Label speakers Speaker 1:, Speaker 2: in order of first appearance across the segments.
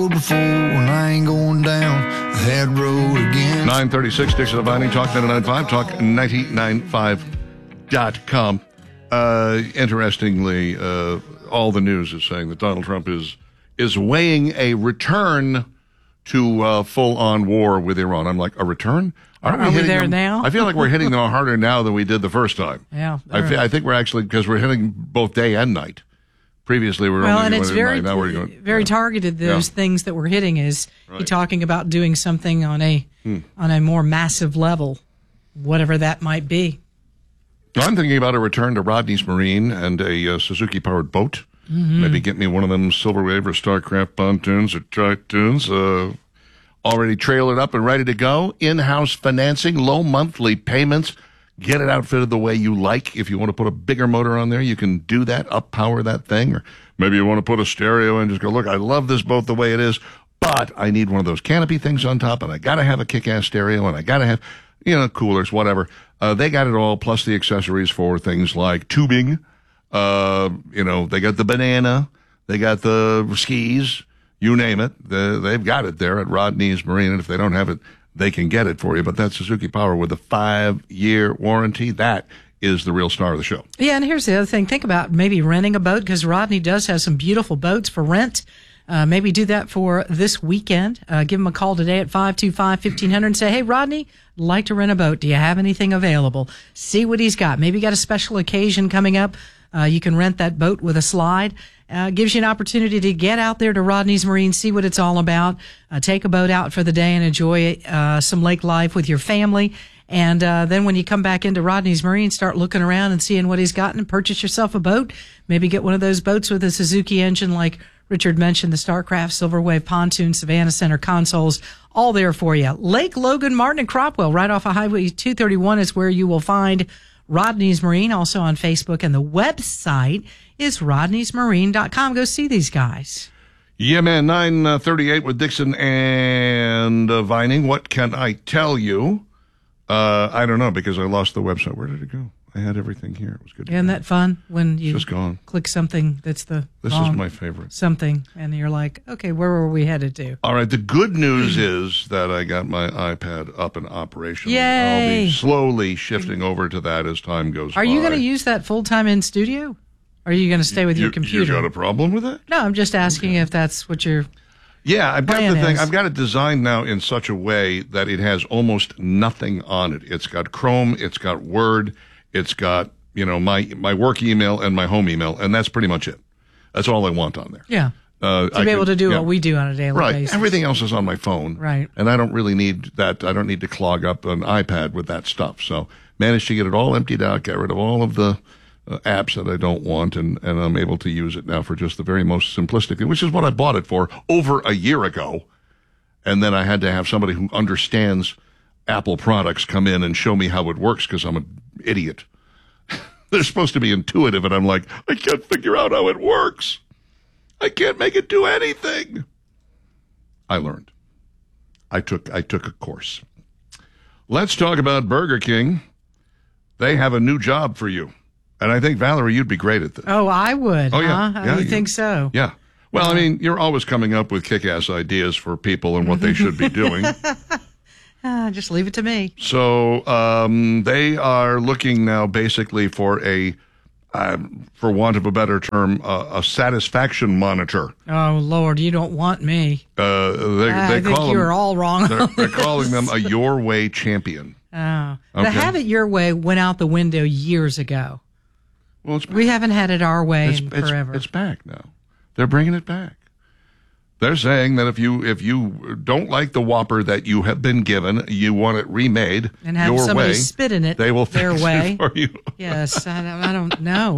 Speaker 1: road before, and I ain't going down that road again.
Speaker 2: 936, Dixon of Vining, Talk 99.5, Talk995.com. Interestingly, all the news is saying that Donald Trump is weighing a return to full-on war with Iran. I'm like, a return?
Speaker 3: Are we there now?
Speaker 2: I feel like we're hitting them harder now than we did the first time.
Speaker 3: Yeah.
Speaker 2: I think we're actually, because we're hitting both day and night. Previously, we were
Speaker 3: well,
Speaker 2: only
Speaker 3: and it's
Speaker 2: doing night. Now we're doing,
Speaker 3: very targeted. Those things that we're hitting is he talking about doing something on a more massive level, whatever that might be.
Speaker 2: I'm thinking about a return to Rodney's Marine and a Suzuki-powered boat. Mm-hmm. Maybe get me one of them Silver Wave or StarCraft pontoons or Tritoons, already trailered up and ready to go. In-house financing, low monthly payments. Get it outfitted the way you like. If you want to put a bigger motor on there, you can do that, up-power that thing. Or maybe you want to put a stereo and just go, look, I love this boat the way it is, but I need one of those canopy things on top, and I got to have a kick-ass stereo, and I got to have, coolers, whatever. They got it all, plus the accessories for things like tubing. They got the banana. They got the skis. You name it. They've got it there at Rodney's Marine, and if they don't have it, they can get it for you. But that's Suzuki Power with a 5-year warranty. That is the real star of the show.
Speaker 3: Yeah, and here's the other thing. Think about maybe renting a boat, because Rodney does have some beautiful boats for rent. Maybe do that for this weekend. Give him a call today at 525-1500 and say, hey, Rodney, I'd like to rent a boat. Do you have anything available? See what he's got. Maybe got a special occasion coming up. You can rent that boat with a slide. Gives you an opportunity to get out there to Rodney's Marine, see what it's all about, take a boat out for the day and enjoy some lake life with your family. And then when you come back into Rodney's Marine, start looking around and seeing what he's got and purchase yourself a boat. Maybe get one of those boats with a Suzuki engine like Richard mentioned, the StarCraft, Silver Wave, Pontoon, Savannah Center consoles, all there for you. Lake, Logan, Martin, and Cropwell, right off of Highway 231 is where you will find Rodney's Marine, also on Facebook, and the website is rodneysmarine.com. Go see these guys.
Speaker 2: Yeah, man, 9:38 with Dixon and Vining. What can I tell you? I don't know, because I lost the website. Where did it go? I had everything here. It was good.
Speaker 3: Isn't that fun when you
Speaker 2: just gone.
Speaker 3: Click something that's the
Speaker 2: This is my favorite.
Speaker 3: Something, and you're like, okay, where were we headed to?
Speaker 2: All right, the good news is that I got my iPad up and operational.
Speaker 3: Yay!
Speaker 2: I'll be slowly shifting over to that as time goes by.
Speaker 3: Are you going to use that full-time in studio? Or are you going to stay with your computer?
Speaker 2: You got a problem with that?
Speaker 3: No, I'm just asking if that's what you're...
Speaker 2: Yeah, I've got the thing. I've got it designed now in such a way that it has almost nothing on it. It's got Chrome, it's got Word, it's got, my work email and my home email, and that's pretty much it. That's all I want on there.
Speaker 3: Yeah. To be able to do what we do on a daily basis.
Speaker 2: Right. Everything else is on my phone.
Speaker 3: Right.
Speaker 2: And I don't really need that. I don't need to clog up an iPad with that stuff. So managed to get it all emptied out, get rid of all of the apps that I don't want, and I'm able to use it now for just the very most simplistic thing, which is what I bought it for over a year ago. And then I had to have somebody who understands Apple products come in and show me how it works, because I'm an idiot. They're supposed to be intuitive, and I'm like, I can't figure out how it works. I can't make it do anything. I learned. I took a course. Let's talk about Burger King. They have a new job for you. And I think, Valerie, you'd be great at this.
Speaker 3: Oh, I would.
Speaker 2: Oh, yeah.
Speaker 3: Huh?
Speaker 2: Yeah,
Speaker 3: you think so?
Speaker 2: Yeah. Well, I mean, you're always coming up with kick-ass ideas for people and what they should be doing.
Speaker 3: Just leave it to me.
Speaker 2: So they are looking now basically for for want of a better term, a satisfaction monitor.
Speaker 3: Oh, Lord, you don't want me. I think you're all wrong.
Speaker 2: They're calling them a Your Way champion.
Speaker 3: Oh.
Speaker 2: Okay.
Speaker 3: The Have It Your Way went out the window years ago.
Speaker 2: Well, it's back.
Speaker 3: We haven't had it our way in forever.
Speaker 2: It's back now. They're bringing it back. They're saying that if you don't like the Whopper that you have been given, you want it remade
Speaker 3: and have
Speaker 2: your
Speaker 3: somebody
Speaker 2: way,
Speaker 3: spit in it.
Speaker 2: They will
Speaker 3: their
Speaker 2: fix
Speaker 3: way
Speaker 2: it for you.
Speaker 3: Yes, I don't know.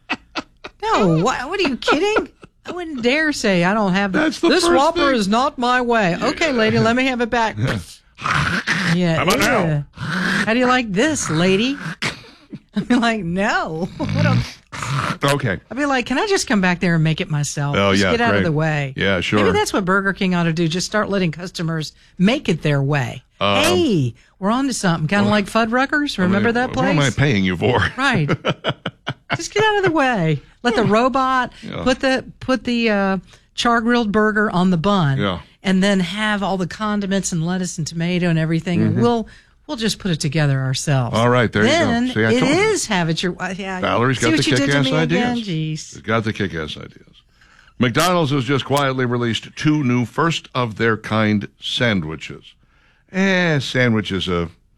Speaker 3: No, what are you kidding? I wouldn't dare say I don't have
Speaker 2: this
Speaker 3: Whopper
Speaker 2: thing.
Speaker 3: Is not my way. Yeah. Okay, lady, let me have it back. Yeah.
Speaker 2: How about now?
Speaker 3: How do you like this, lady? I'd be like, no.
Speaker 2: Okay.
Speaker 3: I'd be like, can I just come back there and make it myself?
Speaker 2: Oh,
Speaker 3: just
Speaker 2: yeah,
Speaker 3: get out
Speaker 2: great.
Speaker 3: of the way.
Speaker 2: Yeah, sure.
Speaker 3: Maybe that's what Burger King ought to do. Just start letting customers make it their way. Hey, we're on to something. Kind of like Fuddruckers. Remember that place?
Speaker 2: What am I paying you for?
Speaker 3: Right. Just get out of the way. Let the robot put the char grilled burger on the bun,
Speaker 2: Yeah.
Speaker 3: and then have all the condiments and lettuce and tomato and everything, and we'll just put it together ourselves.
Speaker 2: All right, there
Speaker 3: then
Speaker 2: you go. See, I told you.
Speaker 3: have it your yeah.
Speaker 2: Valerie
Speaker 3: See
Speaker 2: got the
Speaker 3: what you did to
Speaker 2: kick-ass
Speaker 3: me again?
Speaker 2: ideas.
Speaker 3: Jeez.
Speaker 2: She's got the kick-ass ideas. McDonald's has just quietly released 2 new first-of-their-kind sandwiches. Sandwich is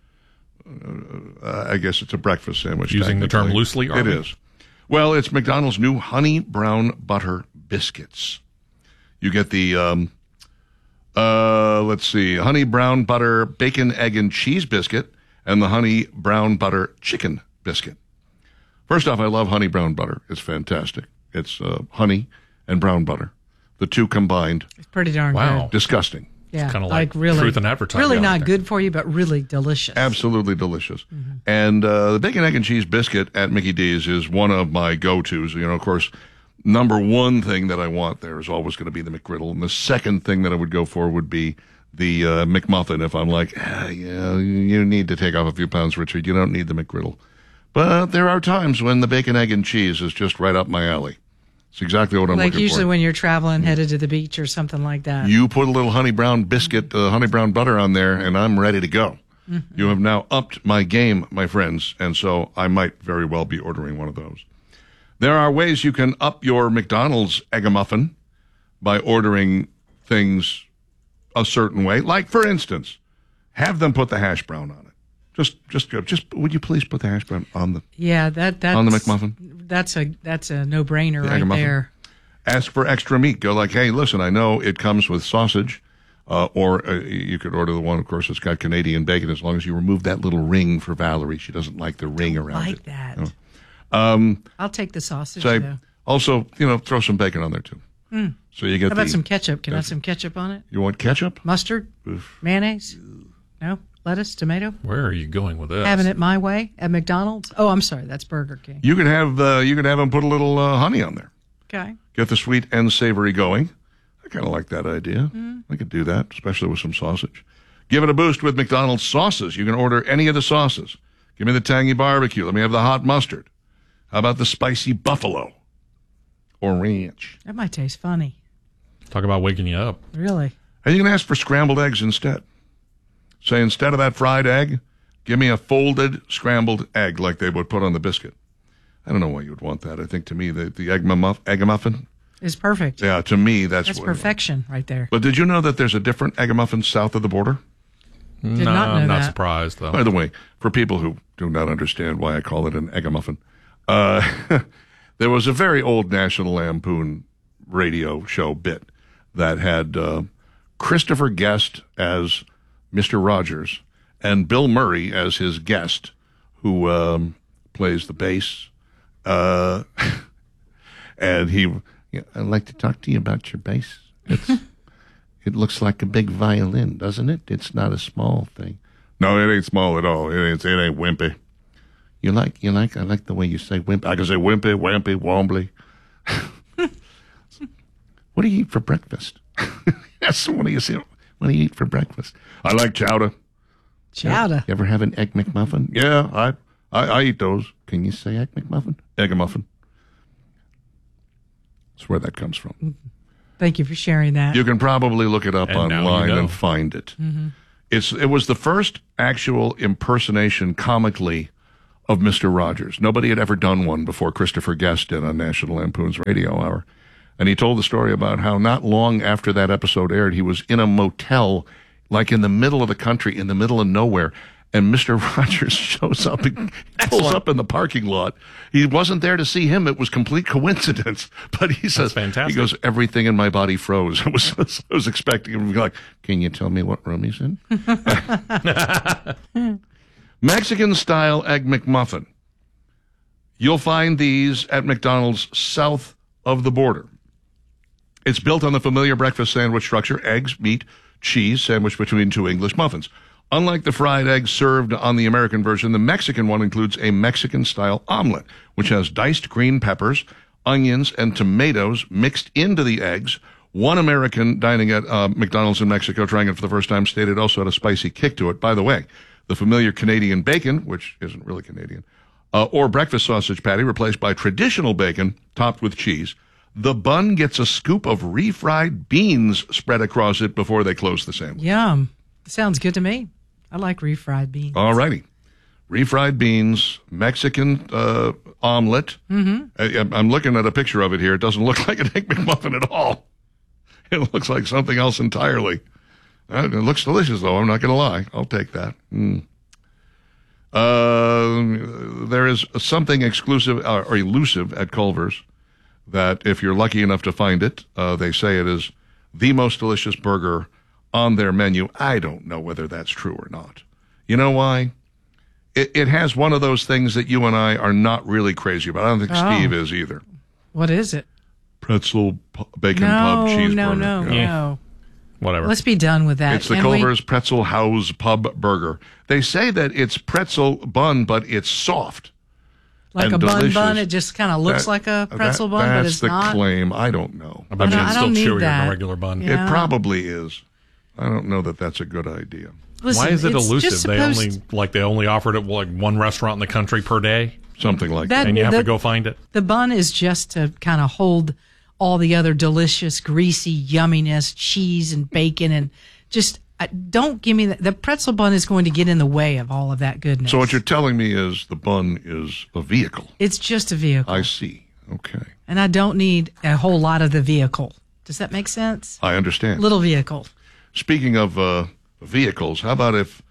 Speaker 2: I guess it's a breakfast sandwich.
Speaker 4: Using the term
Speaker 2: technically.
Speaker 4: loosely, are
Speaker 2: It
Speaker 4: we?
Speaker 2: is. Well, it's McDonald's new honey brown butter biscuits. You get the, honey brown butter bacon, egg, and cheese biscuit and the honey brown butter chicken biscuit. First off, I love honey brown butter. It's fantastic. It's honey and brown butter. The two combined,
Speaker 3: It's pretty darn
Speaker 4: Wow.
Speaker 3: good.
Speaker 2: disgusting.
Speaker 3: Yeah,
Speaker 4: kinda like
Speaker 3: really,
Speaker 4: truth in advertising
Speaker 3: Really
Speaker 4: out
Speaker 3: not
Speaker 4: there.
Speaker 3: good for you, but really delicious.
Speaker 2: Absolutely delicious. And the bacon, egg, and cheese biscuit at Mickey D's is one of my go-tos. You know, of course, number one thing that I want there is always going to be the McGriddle. And the second thing that I would go for would be the McMuffin. If I'm like, you need to take off a few pounds, Richard. You don't need the McGriddle. But there are times when the bacon, egg, and cheese is just right up my alley. It's exactly what I'm
Speaker 3: like
Speaker 2: looking
Speaker 3: usually
Speaker 2: for.
Speaker 3: when you're traveling, headed to the beach or something like that.
Speaker 2: You put a little honey brown biscuit, honey brown butter on there, and I'm ready to go. You have now upped my game, my friends, and so I might very well be ordering one of those. There are ways you can up your McDonald's Egg-a-Muffin by ordering things a certain way. Like, for instance, have them put the hash brown on it. Just would you please put the hash brown on the
Speaker 3: that's
Speaker 2: on the McMuffin?
Speaker 3: That's a no-brainer right
Speaker 2: Egg-a-Muffin?
Speaker 3: there.
Speaker 2: Ask for extra meat. Go like, hey, listen, I know it comes with sausage, or you could order the one, of course, that's got Canadian bacon, as long as you remove that little ring for Valerie. She doesn't like the ring around
Speaker 3: Like
Speaker 2: it.
Speaker 3: that.
Speaker 2: Oh.
Speaker 3: I'll take the sausage,
Speaker 2: Say,
Speaker 3: though.
Speaker 2: also, throw some bacon on there, too. So you get
Speaker 3: How about some ketchup? Can I have some ketchup on it?
Speaker 2: You want ketchup?
Speaker 3: Mustard? Mayonnaise? No? Lettuce? Tomato?
Speaker 4: Where are you going with this?
Speaker 3: Having it my way at McDonald's? Oh, I'm sorry. That's Burger King.
Speaker 2: You could have them put a little honey on there.
Speaker 3: Okay.
Speaker 2: Get the sweet and savory going. I kind of like that idea. I could do that, especially with some sausage. Give it a boost with McDonald's sauces. You can order any of the sauces. Give me the tangy barbecue. Let me have the hot mustard. How about the spicy buffalo or ranch?
Speaker 3: That might taste funny.
Speaker 4: Talk about waking you up.
Speaker 3: Really?
Speaker 2: And you can ask for scrambled eggs instead. Say, instead of that fried egg, give me a folded scrambled egg like they would put on the biscuit. I don't know why you would want that. I think to me, the egg-a-muffin,
Speaker 3: It's perfect.
Speaker 2: yeah, to me, that's
Speaker 3: That's
Speaker 2: what.
Speaker 3: perfection right there.
Speaker 2: But did you know that there's a different egg-a-muffin south of the border?
Speaker 3: Did not know
Speaker 4: I'm not
Speaker 3: that.
Speaker 4: surprised, though.
Speaker 2: By the way, for people who do not understand why I call it an egg-a-muffin, there was a very old National Lampoon radio show bit that had Christopher Guest as Mr. Rogers and Bill Murray as his guest, who plays the bass. And I'd like to talk to you about your bass. It looks like a big violin, doesn't it? It's not a small thing. No, it ain't small at all. It ain't wimpy. I like the way you say wimpy. I can say wimpy, wampy, wombly. What do you eat for breakfast? Yes, what do you eat for breakfast? I like chowder.
Speaker 3: Chowder.
Speaker 2: You ever have an Egg McMuffin? Yeah, I eat those. Can you say Egg McMuffin? Egg-a-muffin. That's where that comes from.
Speaker 3: Thank you for sharing that.
Speaker 2: You can probably look it up
Speaker 4: And now you
Speaker 2: online
Speaker 4: know.
Speaker 2: and find it. It was the first actual impersonation comically of Mr. Rogers. Nobody had ever done one before Christopher Guest did on National Lampoon's Radio Hour. And he told the story about how not long after that episode aired, he was in a motel, like in the middle of the country, in the middle of nowhere. And Mr. Rogers shows up and pulls up in the parking lot. He wasn't there to see him. It was complete coincidence. But he says,
Speaker 4: fantastic.
Speaker 2: he goes, everything in my body froze. I was expecting him to be like, can you tell me what room he's in? Mexican-style Egg McMuffin. You'll find these at McDonald's south of the border. It's built on the familiar breakfast sandwich structure: eggs, meat, cheese, sandwiched between two English muffins. Unlike the fried eggs served on the American version, the Mexican one includes a Mexican-style omelet, which has diced green peppers, onions, and tomatoes mixed into the eggs. One American dining at McDonald's in Mexico, trying it for the first time, stated it also had a spicy kick to it. By the way, the familiar Canadian bacon, which isn't really Canadian, or breakfast sausage patty replaced by traditional bacon topped with cheese, The bun gets a scoop of refried beans spread across it before they close the sandwich.
Speaker 3: Yum. Sounds good to me. I like refried beans.
Speaker 2: All righty. Refried beans, Mexican omelet. Mm-hmm. I'm looking at a picture of it here. It doesn't look like an Egg McMuffin at all. It looks like something else entirely. It looks delicious, though. I'm not going to lie. I'll take that. There is something exclusive or elusive at Culver's that if you're lucky enough to find it, they say it is the most delicious burger on their menu. I don't know whether that's true or not. You know why? It has one of those things that you and I are not really crazy about. I don't think Steve is either.
Speaker 3: What is it?
Speaker 2: Pretzel bacon pub cheeseburger.
Speaker 3: No.
Speaker 4: Whatever.
Speaker 3: Let's be done with that.
Speaker 2: It's the Culver's Pretzel House Pub Burger. They say that it's pretzel bun, but it's soft.
Speaker 3: Like a
Speaker 2: delicious.
Speaker 3: bun, it just kind of looks like a pretzel bun, but it's not.
Speaker 2: That's the claim. I don't know.
Speaker 4: I bet you it's
Speaker 3: I
Speaker 4: still
Speaker 3: don't need
Speaker 4: chewier than
Speaker 3: that.
Speaker 4: a regular bun.
Speaker 3: Yeah.
Speaker 2: It probably is. I don't know that that's a good idea.
Speaker 3: Listen,
Speaker 4: Why is it
Speaker 3: it's
Speaker 4: elusive?
Speaker 3: just
Speaker 4: They
Speaker 3: supposed-
Speaker 4: only offered it like one restaurant in the country per day,
Speaker 2: Something like that.
Speaker 4: and you have to go find it.
Speaker 3: The bun is just to kind of hold all the other delicious, greasy yumminess, cheese and bacon, and just don't give me that. The pretzel bun is going to get in the way of all of that goodness.
Speaker 2: So what you're telling me is the bun is a vehicle.
Speaker 3: It's just a vehicle.
Speaker 2: I see. Okay.
Speaker 3: And I don't need a whole lot of the vehicle. Does that make sense?
Speaker 2: I understand.
Speaker 3: Little vehicle.
Speaker 2: Speaking of vehicles, how about if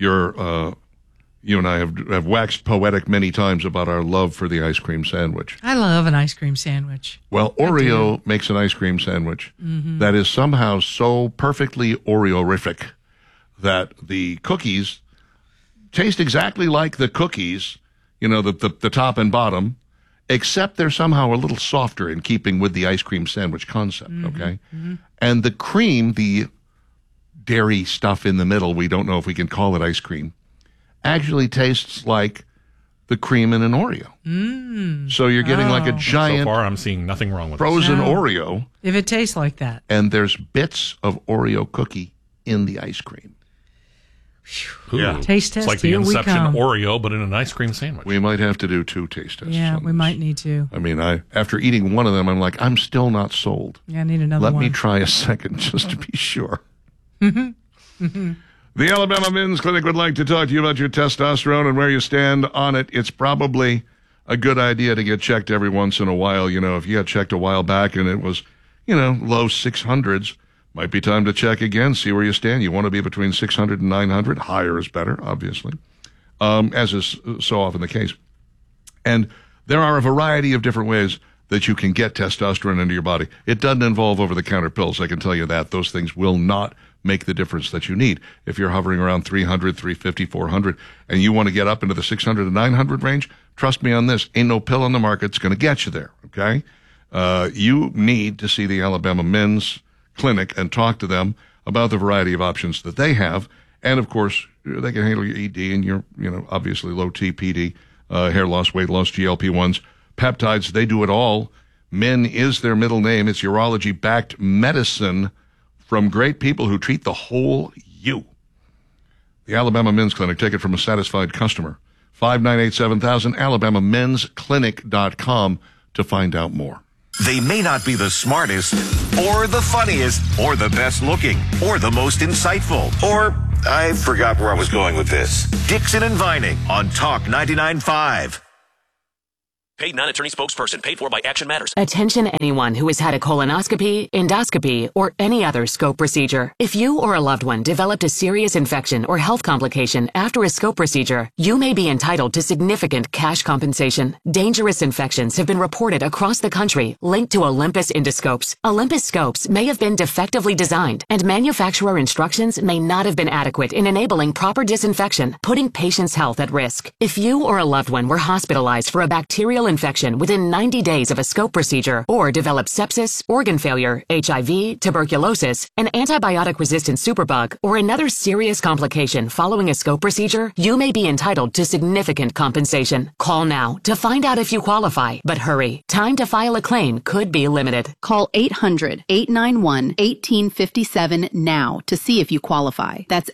Speaker 2: you and I have waxed poetic many times about our love for the ice cream sandwich.
Speaker 3: I love an ice cream sandwich.
Speaker 2: Well, Oreo makes an ice cream sandwich that is somehow so perfectly Oreo-rific that the cookies taste exactly like the cookies, the top and bottom, except they're somehow a little softer in keeping with the ice cream sandwich concept, okay? And the cream, the dairy stuff in the middle, we don't know if we can call it ice cream, actually tastes like the cream in an Oreo. So you're getting like a
Speaker 4: So
Speaker 2: giant
Speaker 4: far, I'm seeing nothing wrong with
Speaker 2: frozen
Speaker 3: No.
Speaker 2: Oreo,
Speaker 3: If it tastes like that.
Speaker 2: and there's bits of Oreo cookie in the ice cream.
Speaker 4: it.
Speaker 2: Yeah.
Speaker 3: Taste
Speaker 4: It's
Speaker 3: test,
Speaker 4: like the
Speaker 3: here we
Speaker 4: Inception
Speaker 3: come.
Speaker 4: Oreo, but in an ice cream sandwich.
Speaker 2: We might have to do 2 taste tests.
Speaker 3: Yeah,
Speaker 2: on
Speaker 3: we
Speaker 2: this.
Speaker 3: might need to.
Speaker 2: I mean, after eating one of them, I'm like, I'm still not sold.
Speaker 3: Yeah, I need another
Speaker 2: Let
Speaker 3: one.
Speaker 2: me try a second just to be sure. The Alabama Men's Clinic would like to talk to you about your testosterone and where you stand on it. It's probably a good idea to get checked every once in a while. If you got checked a while back and it was, low 600s, might be time to check again, see where you stand. You want to be between 600 and 900. Higher is better, obviously, as is so often the case. And there are a variety of different ways that you can get testosterone into your body. It doesn't involve over-the-counter pills, I can tell you that. Those things will not make the difference that you need. If you're hovering around 300, 350, 400, and you want to get up into the 600 to 900 range, trust me on this, ain't no pill on the market that's going to get you there, okay? You need to see the Alabama Men's Clinic and talk to them about the variety of options that they have. And, of course, they can handle your ED and your, obviously low TPD, hair loss, weight loss, GLP-1s, peptides. They do it all. Men is their middle name. It's urology-backed medicine from great people who treat the whole you. The Alabama Men's Clinic. Take it from a satisfied customer. 598-7000, alabamamensclinic.com to find out more.
Speaker 5: They may not be the smartest, or the funniest, or the best looking, or the most insightful, or I forgot where I was going with this. Dixon and Vining on Talk 99.5.
Speaker 6: Paid non-attorney spokesperson paid for by Action Matters.
Speaker 7: Attention anyone who has had a colonoscopy, endoscopy, or any other scope procedure. If you or a loved one developed a serious infection or health complication after a scope procedure, you may be entitled to significant cash compensation. Dangerous infections have been reported across the country linked to Olympus endoscopes. Olympus scopes may have been defectively designed, and manufacturer instructions may not have been adequate in enabling proper disinfection, putting patients' health at risk. If you or a loved one were hospitalized for a bacterial infection within 90 days of a scope procedure, or developed sepsis, organ failure, HIV, tuberculosis, an antibiotic-resistant superbug, or another serious complication following a scope procedure, you may be entitled to significant compensation. Call now to find out if you qualify, but hurry. Time to file a claim could be limited.
Speaker 8: Call 800-891-1857 now to see if you qualify. That's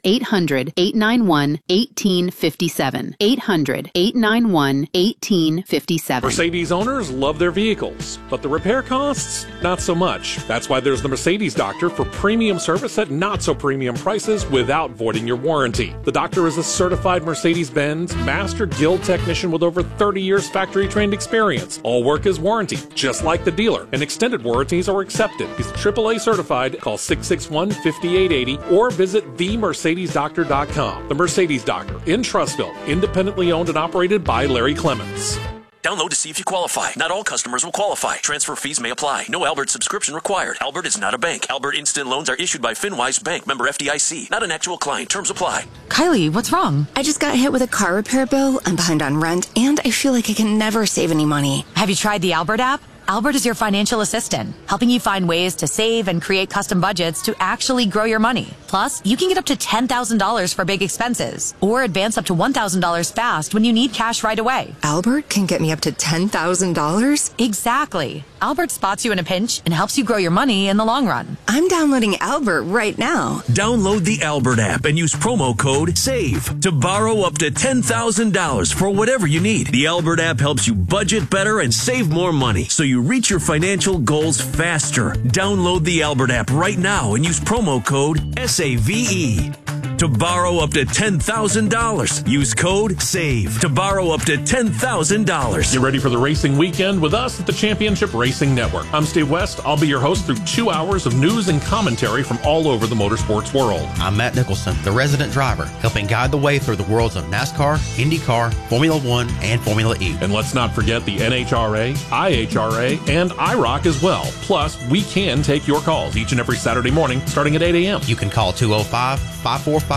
Speaker 8: 800-891-1857. 800-891-1857. heaven.
Speaker 4: Mercedes owners love their vehicles, but the repair costs, not so much. That's why there's the Mercedes Doctor for premium service at not so premium prices without voiding your warranty. The Doctor is a certified Mercedes-Benz Master Guild technician with over 30 years factory-trained experience. All work is warranty, just like the dealer, and extended warranties are accepted. He's AAA certified. Call 661-5880 or visit themercedesdoctor.com. The Mercedes Doctor in Trussville, independently owned and operated by Larry Clements.
Speaker 6: Download to see if you qualify. Not all customers will qualify. Transfer fees may apply. No Albert subscription required. Albert is not a bank. Albert Instant Loans are issued by FinWise Bank, member FDIC. Not an actual client. Terms apply.
Speaker 9: Kylie, what's wrong?
Speaker 10: I just got hit with a car repair bill. I'm behind on rent, and I feel like I can never save any money.
Speaker 9: Have you tried the Albert app? Albert is your financial assistant, helping you find ways to save and create custom budgets to actually grow your money. Plus, you can get up to $10,000 for big expenses or advance up to $1,000 fast when you need cash right away.
Speaker 10: Albert can get me up to $10,000?
Speaker 9: Exactly. Albert spots you in a pinch and helps you grow your money in the long run.
Speaker 10: I'm downloading Albert right now.
Speaker 11: Download the Albert app and use promo code SAVE to borrow up to $10,000 for whatever you need. The Albert app helps you budget better and save more money so you reach your financial goals faster. Download the Albert app right now and use promo code SAVE to borrow up to $10,000. Use code SAVE to borrow up to $10,000.
Speaker 4: Get ready for the racing weekend with us at the Championship Racing Network. I'm Steve West. I'll be your host through 2 hours of news and commentary from all over the motorsports world.
Speaker 12: I'm Matt Nicholson, the resident driver, helping guide the way through the worlds of NASCAR, IndyCar, Formula One, and Formula E.
Speaker 4: And let's not forget the NHRA, IHRA, and IROC as well. Plus, we can take your calls each and every Saturday morning starting at 8 a.m.
Speaker 12: You can call 205-545-9950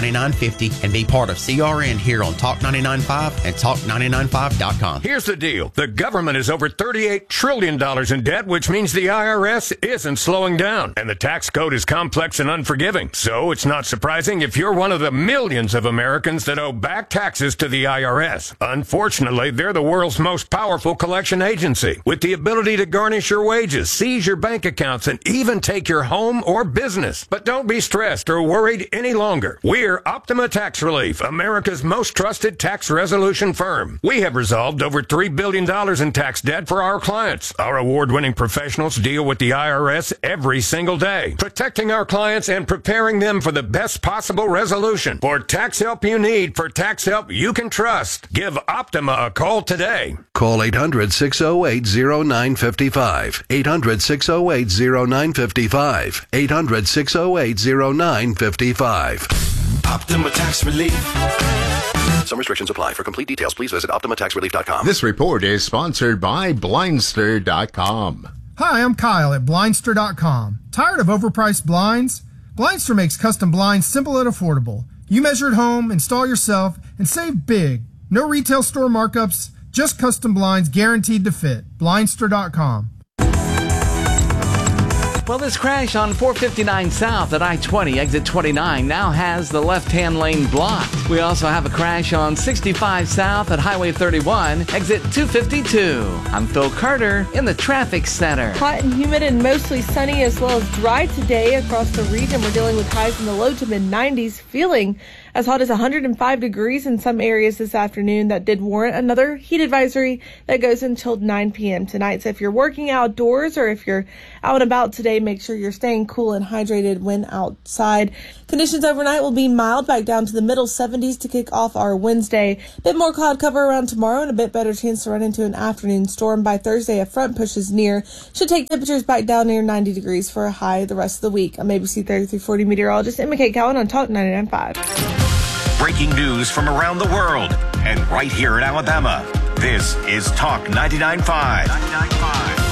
Speaker 12: and be part of CRN here on Talk 99.5 and Talk995.com.
Speaker 13: Here's the deal. The government is over $38 trillion in debt, which means the IRS isn't slowing down. And the tax code is complex and unforgiving. So it's not surprising if you're one of the millions of Americans that owe back taxes to the IRS. Unfortunately, they're the world's most powerful collection agency, with the ability to garnish your wages, seize your bank accounts, and even take your home or business. But don't be stressed or worried any longer. We're Optima Tax Relief, America's most trusted tax resolution firm. We have resolved over $3 billion in tax debt for our clients. Our award-winning professionals deal with the IRS every single day, protecting our clients and preparing them for the best possible resolution. For tax help you need, for tax help you can trust, give Optima a call today.
Speaker 14: Call 800-608-0955. 800-608-0955. 800-608-0955.
Speaker 15: Optima Tax Relief.
Speaker 16: Some restrictions apply. For complete details, please visit OptimaTaxRelief.com.
Speaker 17: This report is sponsored by Blindster.com.
Speaker 18: Hi, I'm Kyle at Blindster.com. Tired of overpriced blinds? Blindster makes custom blinds simple and affordable. You measure at home, install yourself, and save big. No retail store markups, just custom blinds guaranteed to fit. Blindster.com.
Speaker 19: Well, this crash on 459 South at I-20, exit 29, now has the left-hand lane blocked. We also have a crash on 65 South at Highway 31, exit 252. I'm Phil Carter in the traffic center.
Speaker 20: Hot and humid and mostly sunny as well as dry today across the region. We're dealing with highs in the low to mid-90s, feeling as hot as 105 degrees in some areas this afternoon. That did warrant another heat advisory that goes until 9 p.m. tonight. So if you're working outdoors or if you're out and about today, make sure you're staying cool and hydrated when outside. Conditions overnight will be mild, back down to the middle 70s to kick off our Wednesday. A bit more cloud cover around tomorrow and a bit better chance to run into an afternoon storm. By Thursday, a front pushes near. Should take temperatures back down near 90 degrees for a high the rest of the week. I'm ABC 3340 meteorologist Emma Kate Cowan on Talk 99.5.
Speaker 5: Breaking news from around the world and right here in Alabama. This is Talk 99.5.